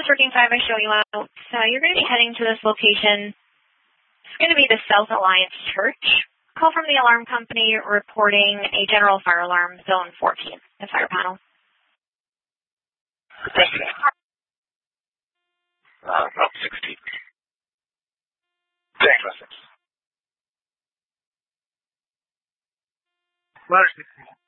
West Working 5, I show you out. You're going to be heading to this location. It's going to be the South Alliance Church. Call from the alarm company reporting a general fire alarm, zone 14, the fire panel. About 16. Thanks, Wessex. Ladder 16.